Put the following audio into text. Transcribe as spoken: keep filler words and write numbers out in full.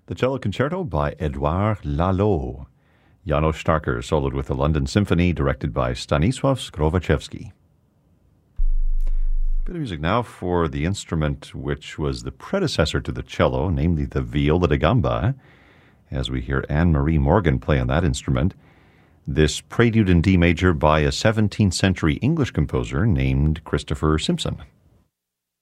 The Cello Concerto by Edouard Lalo. Janos Starker soloed with the London Symphony, directed by Stanisław Skrowaczewski. A bit of music now for the instrument which was the predecessor to the cello, namely the viola da gamba, as we hear Anne-Marie Morgan play on that instrument. This Prelude in D major by a seventeenth century English composer named Christopher Simpson.